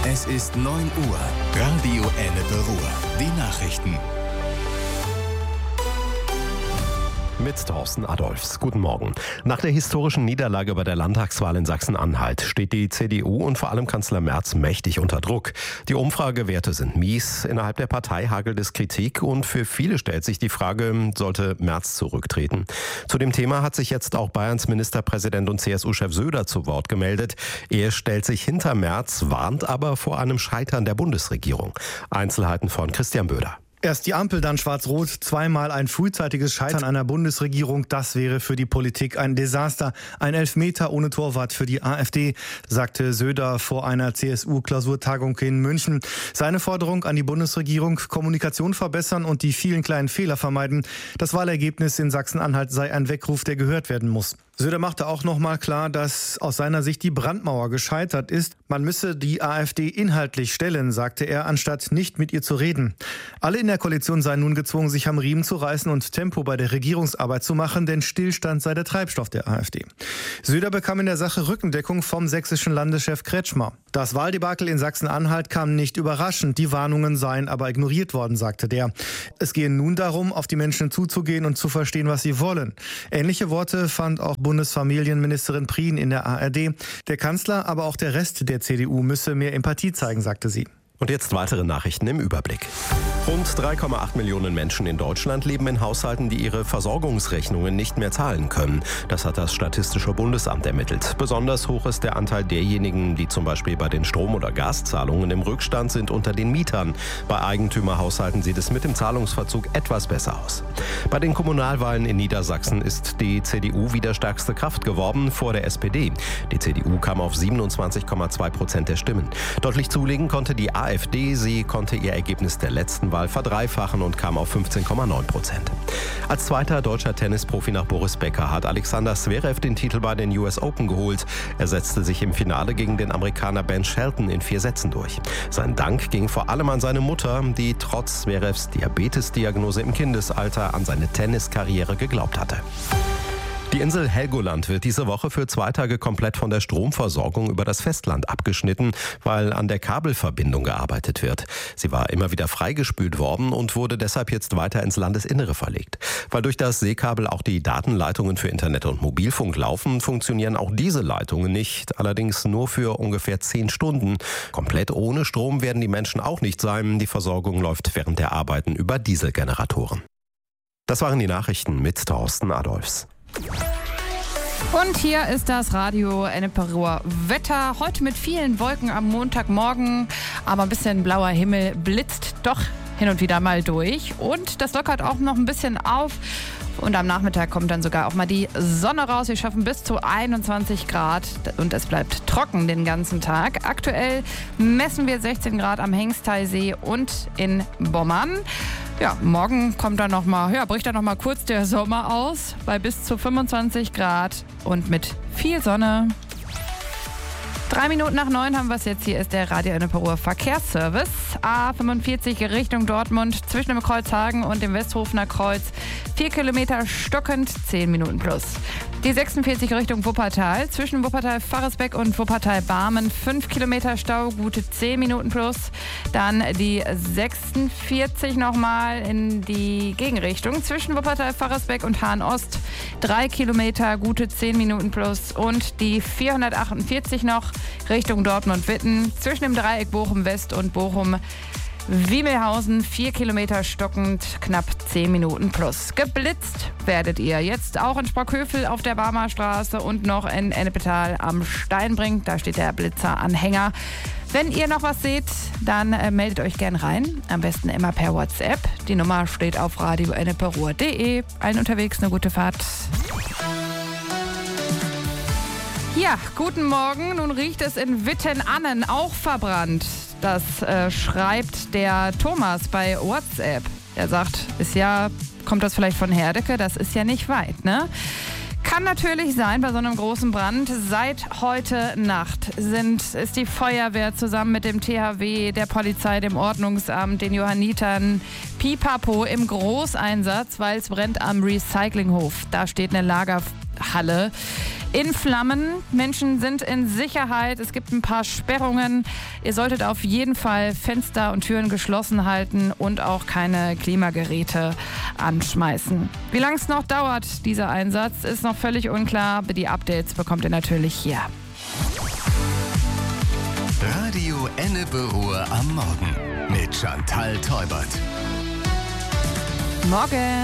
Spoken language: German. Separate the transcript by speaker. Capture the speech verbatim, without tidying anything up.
Speaker 1: Es ist neun Uhr. Radio Ennepe Ruhr. Die Nachrichten.
Speaker 2: Mit Thorsten Adolfs. Guten Morgen. Nach der historischen Niederlage bei der Landtagswahl in Sachsen-Anhalt steht die C D U und vor allem Kanzler Merz mächtig unter Druck. Die Umfragewerte sind mies. Innerhalb der Partei hagelt es Kritik und für viele stellt sich die Frage, sollte Merz zurücktreten? Zu dem Thema hat sich jetzt auch Bayerns Ministerpräsident und C S U-Chef Söder zu Wort gemeldet. Er stellt sich hinter Merz, warnt aber vor einem Scheitern der Bundesregierung. Einzelheiten von Christian Böder.
Speaker 3: Erst die Ampel, dann Schwarz-Rot, zweimal ein frühzeitiges Scheitern einer Bundesregierung. Das wäre für die Politik ein Desaster. Ein Elfmeter ohne Torwart für die AfD, sagte Söder vor einer C S U-Klausurtagung in München. Seine Forderung an die Bundesregierung: Kommunikation verbessern und die vielen kleinen Fehler vermeiden. Das Wahlergebnis in Sachsen-Anhalt sei ein Weckruf, der gehört werden muss. Söder machte auch noch mal klar, dass aus seiner Sicht die Brandmauer gescheitert ist. Man müsse die AfD inhaltlich stellen, sagte er, anstatt nicht mit ihr zu reden. Alle in der Koalition seien nun gezwungen, sich am Riemen zu reißen und Tempo bei der Regierungsarbeit zu machen, denn Stillstand sei der Treibstoff der AfD. Söder bekam in der Sache Rückendeckung vom sächsischen Landeschef Kretschmer. Das Wahldebakel in Sachsen-Anhalt kam nicht überraschend, die Warnungen seien aber ignoriert worden, sagte der. Es gehe nun darum, auf die Menschen zuzugehen und zu verstehen, was sie wollen. Ähnliche Worte fand auch Bundesfamilienministerin Prien in der A R D. Der Kanzler, aber auch der Rest der C D U müsse mehr Empathie zeigen, sagte sie.
Speaker 2: Und jetzt weitere Nachrichten im Überblick. Rund drei Komma acht Millionen Menschen in Deutschland leben in Haushalten, die ihre Versorgungsrechnungen nicht mehr zahlen können. Das hat das Statistische Bundesamt ermittelt. Besonders hoch ist der Anteil derjenigen, die zum Beispiel bei den Strom- oder Gaszahlungen im Rückstand sind, unter den Mietern. Bei Eigentümerhaushalten sieht es mit dem Zahlungsverzug etwas besser aus. Bei den Kommunalwahlen in Niedersachsen ist die C D U wieder stärkste Kraft geworden vor der S P D. Die C D U kam auf siebenundzwanzig Komma zwei Prozent der Stimmen. Deutlich zulegen konnte die AfD. Sie konnte ihr Ergebnis der letzten Wahl verdreifachen und kam auf fünfzehn Komma neun Prozent. Als zweiter deutscher Tennisprofi nach Boris Becker hat Alexander Zverev den Titel bei den U S Open geholt. Er setzte sich im Finale gegen den Amerikaner Ben Shelton in vier Sätzen durch. Sein Dank ging vor allem an seine Mutter, die trotz Zverevs Diabetesdiagnose im Kindesalter an seine Tenniskarriere geglaubt hatte. Die Insel Helgoland wird diese Woche für zwei Tage komplett von der Stromversorgung über das Festland abgeschnitten, weil an der Kabelverbindung gearbeitet wird. Sie war immer wieder freigespült worden und wurde deshalb jetzt weiter ins Landesinnere verlegt. Weil durch das Seekabel auch die Datenleitungen für Internet und Mobilfunk laufen, funktionieren auch diese Leitungen nicht, allerdings nur für ungefähr zehn Stunden. Komplett ohne Strom werden die Menschen auch nicht sein. Die Versorgung läuft während der Arbeiten über Dieselgeneratoren. Das waren die Nachrichten mit Thorsten Adolfs.
Speaker 4: Und hier ist das Radio Ennepe Ruhr Wetter. Heute mit vielen Wolken am Montagmorgen, aber ein bisschen blauer Himmel blitzt doch hin und wieder mal durch. Und das lockert auch noch ein bisschen auf. Und am Nachmittag kommt dann sogar auch mal die Sonne raus. Wir schaffen bis zu einundzwanzig Grad und es bleibt trocken den ganzen Tag. Aktuell messen wir sechzehn Grad am Hengsteisee und in Bommern. Ja, morgen kommt dann noch mal, ja, bricht dann noch mal kurz der Sommer aus bei bis zu fünfundzwanzig Grad und mit viel Sonne. Drei Minuten nach neun haben wir es jetzt. Hier ist der Radio Ennepe Ruhr Verkehrsservice. A fünfundvierzig Richtung Dortmund zwischen dem Kreuzhagen und dem Westhofener Kreuz. Vier Kilometer stockend, zehn Minuten plus. Die sechsundvierzig Richtung Wuppertal zwischen Wuppertal-Farresbeck und Wuppertal-Barmen. Fünf Kilometer Stau, gute zehn Minuten plus. Dann die sechsundvierzig nochmal in die Gegenrichtung zwischen Wuppertal-Farresbeck und Hahn-Ost. Drei Kilometer, gute zehn Minuten plus. Und die vierhundertachtundvierzig noch Richtung Dortmund-Witten zwischen dem Dreieck Bochum-West und Bochum-Wiemelhausen. Vier Kilometer stockend, knapp zehn Minuten plus. Geblitzt werdet ihr jetzt auch in Sprockhövel auf der Barmer Straße und noch in Ennepetal am Steinbrink. Da steht der Blitzeranhänger. Wenn ihr noch was seht, dann äh, meldet euch gern rein. Am besten immer per WhatsApp. Die Nummer steht auf radio ennepe ruhr punkt de. Allen unterwegs eine gute Fahrt. Ja, guten Morgen. Nun riecht es in Wittenannen auch verbrannt. Das äh, schreibt der Thomas bei WhatsApp. Er sagt, ist ja, kommt das vielleicht von Herdecke? Das ist ja nicht weit, ne? Kann natürlich sein bei so einem großen Brand. Seit heute Nacht sind, ist die Feuerwehr zusammen mit dem T H W, der Polizei, dem Ordnungsamt, den Johannitern, Pipapo im Großeinsatz, weil es brennt am Recyclinghof. Da steht eine Lagerhalle. in Flammen. Menschen sind in Sicherheit. Es gibt ein paar Sperrungen. Ihr solltet auf jeden Fall Fenster und Türen geschlossen halten und auch keine Klimageräte anschmeißen. Wie lange es noch dauert, dieser Einsatz, ist noch völlig unklar. Die Updates bekommt ihr natürlich hier.
Speaker 1: Radio Ennepe-Ruhr am Morgen mit Chantal Teubert.
Speaker 4: Morgen.